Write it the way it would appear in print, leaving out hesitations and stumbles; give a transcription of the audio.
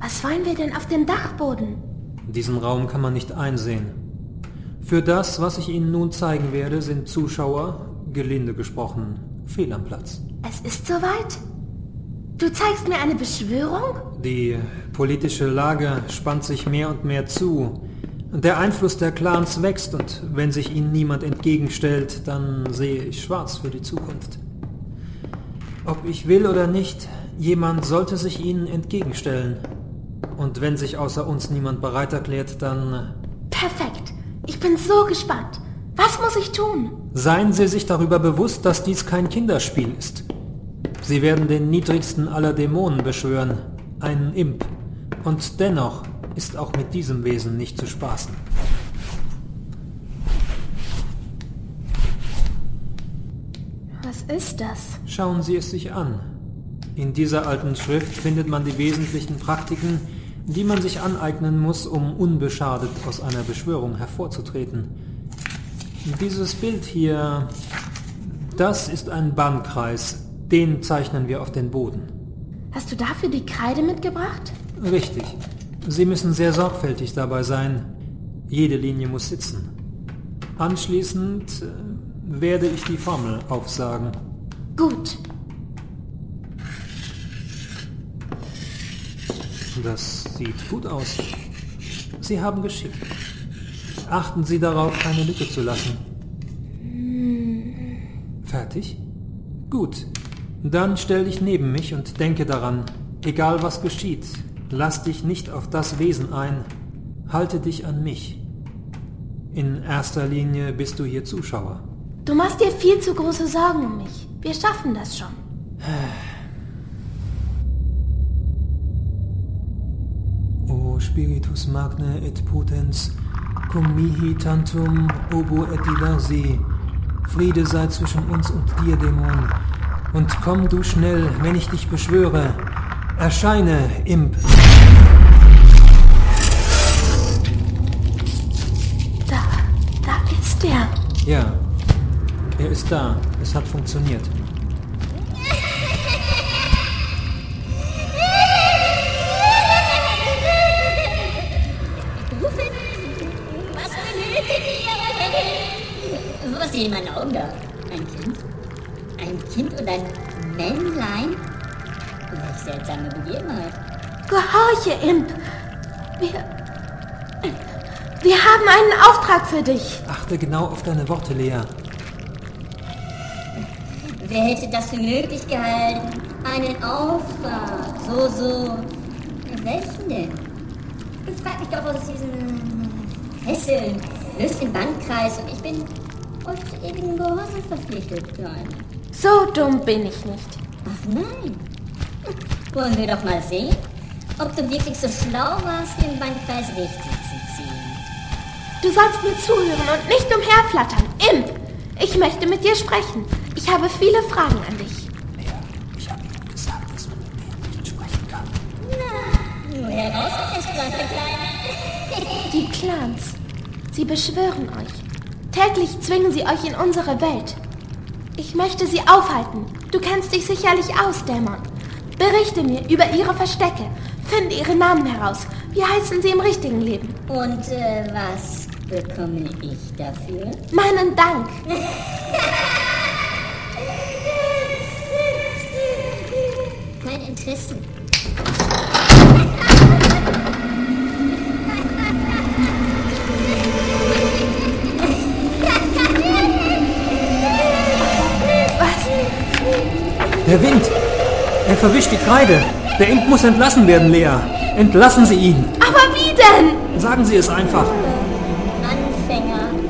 Was wollen wir denn auf dem Dachboden? Diesen Raum kann man nicht einsehen. Für das, was ich Ihnen nun zeigen werde, sind Zuschauer, gelinde gesprochen, fehl am Platz. Es ist soweit? Du zeigst mir eine Beschwörung? Die politische Lage spannt sich mehr und mehr zu. Der Einfluss der Clans wächst und wenn sich ihnen niemand entgegenstellt, dann sehe ich schwarz für die Zukunft. Ob ich will oder nicht, jemand sollte sich ihnen entgegenstellen. Und wenn sich außer uns niemand bereit erklärt, dann... Perfekt. Ich bin so gespannt. Was muss ich tun? Seien Sie sich darüber bewusst, dass dies kein Kinderspiel ist. Sie werden den niedrigsten aller Dämonen beschwören, einen Imp. Und dennoch ist auch mit diesem Wesen nicht zu spaßen. Was ist das? Schauen Sie es sich an. In dieser alten Schrift findet man die wesentlichen Praktiken, die man sich aneignen muss, um unbeschadet aus einer Beschwörung hervorzutreten. Dieses Bild hier, das ist ein Bannkreis. Den zeichnen wir auf den Boden. Hast du dafür die Kreide mitgebracht? Richtig. Sie müssen sehr sorgfältig dabei sein. Jede Linie muss sitzen. Anschließend werde ich die Formel aufsagen. Gut. Das sieht gut aus. Sie haben Geschick. Achten Sie darauf, keine Lücke zu lassen. Fertig? Gut. Dann stell dich neben mich und denke daran, egal was geschieht, lass dich nicht auf das Wesen ein, halte dich an mich. In erster Linie bist du hier Zuschauer. Du machst dir viel zu große Sorgen um mich. Wir schaffen das schon. O Spiritus Magne et Potens, cum mihi tantum obo et diversi. Friede sei zwischen uns und dir, Dämon. Und komm du schnell, wenn ich dich beschwöre. Erscheine, Imp. Da ist er. Ja, er ist da. Es hat funktioniert. Was benötigt ihr? Was sehen meine Augen da? Ein Kind? Ein Kind und ein Männlein? Welch seltsame Begebenheit. Gehorche, Imp. Wir haben einen Auftrag für dich. Achte genau auf deine Worte, Lea. Wer hätte das für möglich gehalten? Einen Auftrag. So. Welchen denn? Befreit mich doch aus diesen Fesseln. Löst den Bannkreis und ich bin euch zu ewigem Gehorsam verpflichtet. Nein. So dumm bin ich nicht. Ach nein. Wollen wir doch mal sehen, ob du wirklich so schlau warst, den Bannkreis richtig zu ziehen. Du sollst mir zuhören und nicht umherflattern. Imp, ich möchte mit dir sprechen. Ich habe viele Fragen an dich. Lea, ich habe Ihnen gesagt, dass man mit denen nicht sprechen kann. Na, nur heraus mit der Sprache, Kleiner. Die Clans, sie beschwören euch. Täglich zwingen sie euch in unsere Welt. Ich möchte sie aufhalten. Du kennst dich sicherlich aus, Dämon. Berichte mir über ihre Verstecke. Finde ihre Namen heraus. Wie heißen sie im richtigen Leben? Und was bekomme ich dafür? Meinen Dank. Kein Interesse. Der Wind! Er verwischt die Kreide! Der Imp muss entlassen werden, Lea! Entlassen Sie ihn! Aber wie denn? Sagen Sie es einfach! Anfänger.